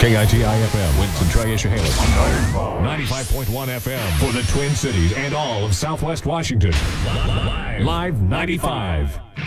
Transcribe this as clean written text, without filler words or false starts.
KITI-FM, Winston Triash-Halis. 95.1 FM for the Twin Cities and all of Southwest Washington. Live 95.